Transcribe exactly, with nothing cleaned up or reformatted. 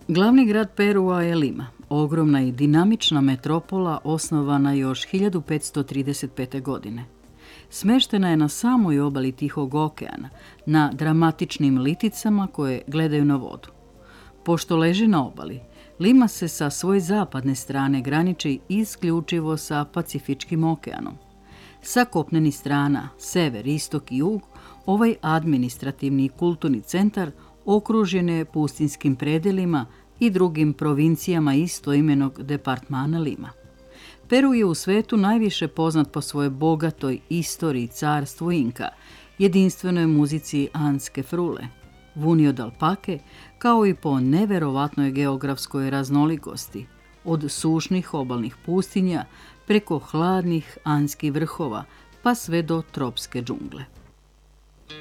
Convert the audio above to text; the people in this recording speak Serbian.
Glavni grad Perua je Lima, ogromna i dinamična metropola osnovana još hiljadu petsto trideset pete. godine. Smeštena je na samoj obali Tihog okeana, na dramatičnim liticama koje gledaju na vodu. Pošto leži na obali, Lima se sa svoje zapadne strane graniči isključivo sa Pacifičkim okeanom. Sa kopnenih strana, sever, istok i jug, ovaj administrativni i kulturni centar okružen je pustinskim predelima i drugim provincijama istoimenog departmana Lima. Peru je u svetu najviše poznat po svojoj bogatoj istoriji carstvu Inka, jedinstvenoj muzici anske frule, vuni od alpake, kao i po neverovatnoj geografskoj raznolikosti, od sušnih obalnih pustinja preko hladnih anskih vrhova pa sve do tropske džungle.